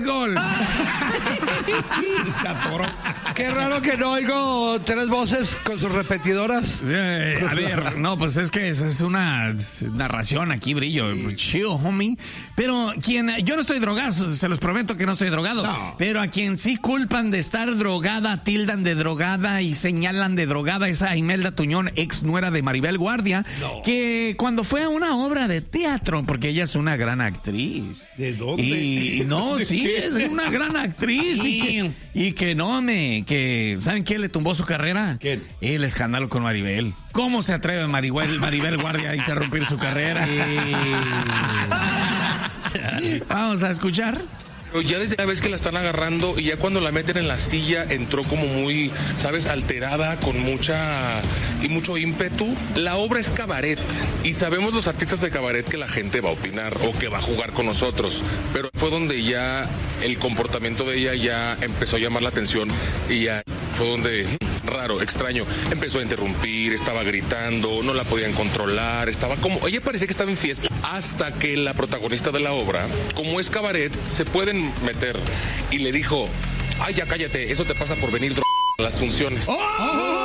gol. Se atoró. Qué raro que no oigo 3 voces con sus repetidoras. A ver, no, pues es que es una narración aquí, Brillo. Chill, homie. Pero yo no estoy drogado, se los prometo que no estoy drogado. No. Pero a quien sí culpan de estar drogada, tildan de drogada y señalan de drogada es a Imelda Tuñón, ex nuera de Maribel Guardia, que cuando fue a una obra de teatro, porque ella es una gran actriz. ¿De dónde? Y no, sí, es una gran actriz. Y que ¿saben quién le tumbó su carrera? ¿Quién? El escándalo con Maribel. ¿Cómo se atreve Maribel Guardia a interrumpir su carrera? Vamos a escuchar. Pero ya desde la vez que la están agarrando y ya cuando la meten en la silla entró como muy, ¿sabes? Alterada, con mucho ímpetu. La obra es cabaret y sabemos los artistas de cabaret que la gente va a opinar o que va a jugar con nosotros. Pero fue donde ya el comportamiento de ella ya empezó a llamar la atención y ya fue donde... raro, extraño, empezó a interrumpir, estaba gritando, no la podían controlar, estaba como, ella parecía que estaba en fiesta, hasta que la protagonista de la obra, como es cabaret, se pueden meter, y le dijo, ay, ya cállate, eso te pasa por venir a las funciones. ¡Oh!